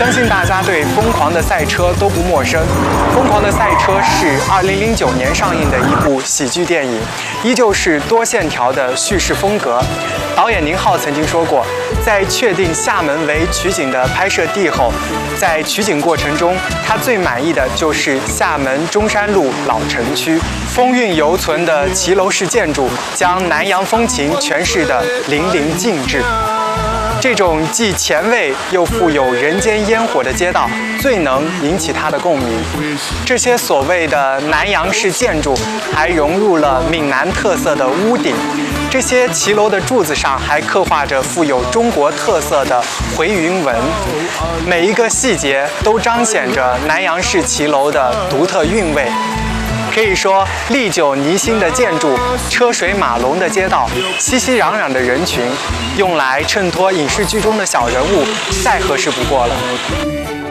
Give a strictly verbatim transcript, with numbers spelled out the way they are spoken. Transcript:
相信大家对《疯狂的赛车》都不陌生，《疯狂的赛车》是二零零九年上映的一部喜剧电影，依旧是多线条的叙事风格。导演宁浩曾经说过，在确定厦门为取景的拍摄地后，在取景过程中，他最满意的就是厦门中山路老城区，风韵犹存的骑楼式建筑，将南洋风情诠释得淋漓尽致。这种既前卫又富有人间烟火的街道，最能引起他的共鸣。这些所谓的南洋式建筑，还融入了闽南特色的屋顶。这些骑楼的柱子上还刻画着富有中国特色的回云纹，每一个细节都彰显着南洋式骑楼的独特韵味。可以说，历久弥新的建筑、车水马龙的街道、熙熙攘攘的人群，用来衬托影视剧中的小人物，再合适不过了。